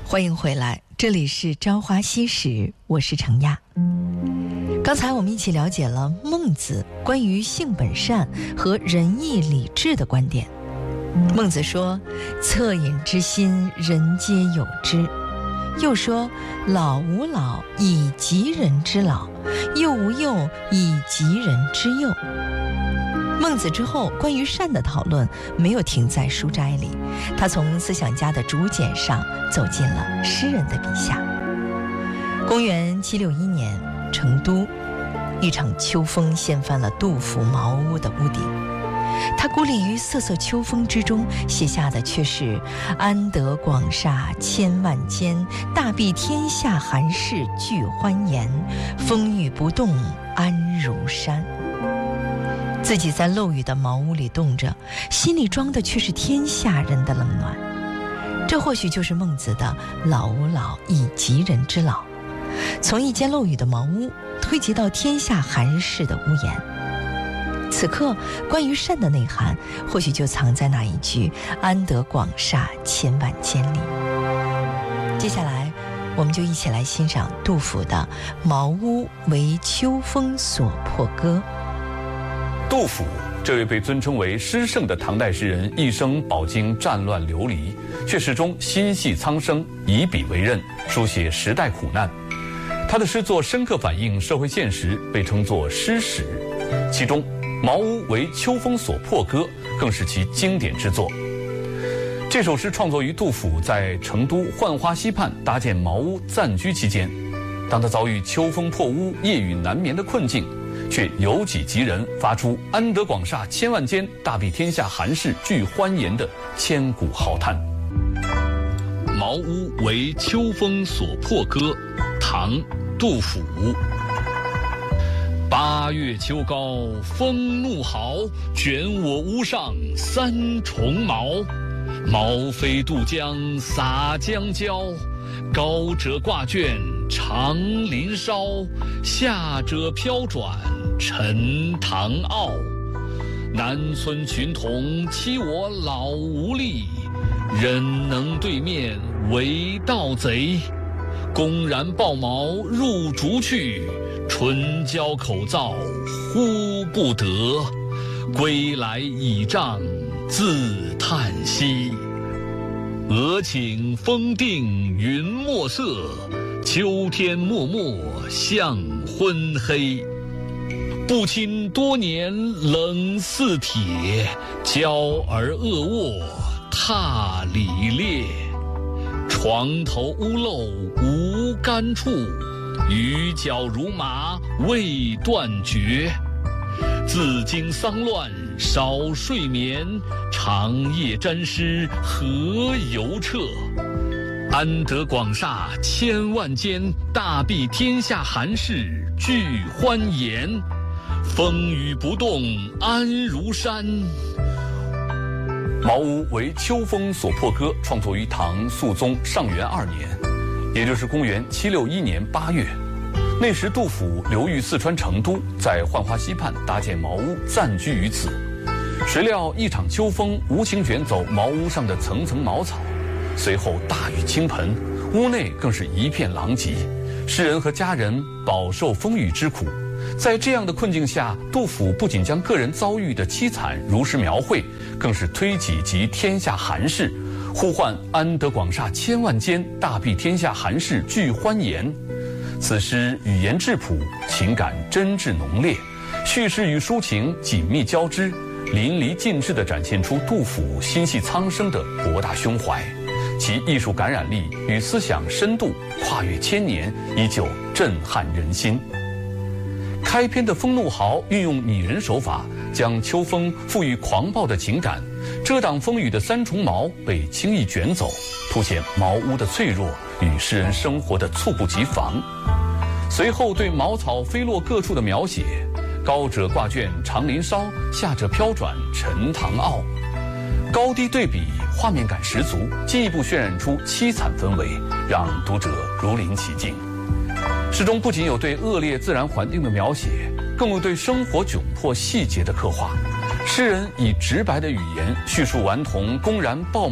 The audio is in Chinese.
欢迎回来，这里是朝花夕拾，我是程亚。刚才我们一起了解了孟子关于性本善和仁义礼智的观点。孟子说，恻隐之心，人皆有之。又说，老吾老以及人之老，幼吾幼以及人之幼。孟子之后，关于善的讨论没有停在书斋里，他从思想家的竹简上走进了诗人的笔下。公元761年，成都，一场秋风掀翻了杜甫茅屋的屋顶。他孤立于瑟瑟秋风之中，写下的却是安得广厦千万间，大庇天下寒士俱欢颜，风雨不动安如山。自己在漏雨的茅屋里冻着，心里装的却是天下人的冷暖。这或许就是孟子的老吾老以及人之老，从一间漏雨的茅屋推及到天下寒士的屋檐。此刻关于善的内涵，或许就藏在那一句安得广厦千万间里。接下来我们就一起来欣赏杜甫的《茅屋为秋风所破歌》。 杜甫这位被尊称为诗圣的唐代诗人，一生饱经战乱流离，却始终心系苍生，以笔为刃，书写时代苦难。他的诗作深刻反映社会现实，被称作诗史。其中《茅屋为秋风所破歌》更是其经典之作。这首诗创作于杜甫在成都浣花溪畔搭建茅屋暂居期间，当他遭遇秋风破屋、夜雨难眠的困境，却由己及人，发出安得广厦千万间，大庇天下寒士俱欢颜的千古豪叹。 茅屋为秋风所破歌，唐·杜甫。8月秋高风怒号，卷我屋上3重茅。茅飞渡江洒江郊，高者挂卷长林梢，下者飘转沉塘坳。南村群童欺我老无力，忍能对面为盗贼。公然抱茅入竹去，唇焦口燥呼不得。归来倚杖自叹息，俄顷风定云墨色，秋天漠漠向昏黑。不亲多年冷似铁，娇儿恶卧踏里裂。床头屋漏无干处，鱼脚如麻未断绝。自经丧乱少睡眠，长夜沾湿何由彻。安得广厦千万间，大庇天下寒士俱欢颜。风雨不动安如山。 《茅屋为秋风所破歌》创作于唐肃宗上元2年，也就是公元761年8月。那时杜甫流寓四川成都，在浣花溪畔搭建茅屋暂居于此。谁料一场秋风无情卷走茅屋上的层层茅草，随后大雨倾盆，屋内更是一片狼藉，诗人和家人饱受风雨之苦。在这样的困境下，杜甫不仅将个人遭遇的凄惨如实描绘，更是推己及天下寒士，呼唤安得广厦千万间，大庇天下寒士俱欢颜。此诗语言质朴，情感真挚浓烈，叙事与抒情紧密交织，淋漓尽致地展现出杜甫心系苍生的博大胸怀，其艺术感染力与思想深度跨越千年，依旧震撼人心。开篇的风怒号运用拟人手法，将秋风赋予狂暴的情感，遮挡风雨的3重茅被轻易卷走，凸显茅屋的脆弱与诗人生活的猝不及防。随后对茅草飞落各处的描写，高者挂卷长林梢，下者飘转沉塘坳，高低对比，画面感十足，进一步渲染出凄惨氛围，让读者如临其境。诗中不仅有对恶劣自然环境的描写，更有对生活窘迫细节的刻画。诗人以直白的语言叙述顽童公然暴